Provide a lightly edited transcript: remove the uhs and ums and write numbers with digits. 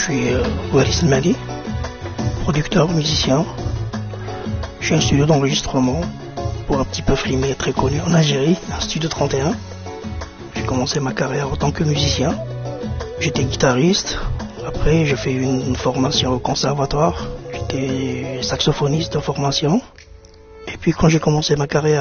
je suis Waris Mali, producteur, musicien. J'ai un studio d'enregistrement pour un petit peu frimer très connu en Algérie, un studio 31. J'ai commencé ma carrière en tant que musicien. J'étais guitariste, après j'ai fait une formation au conservatoire, j'étais saxophoniste de formation. Et puis quand j'ai commencé ma carrière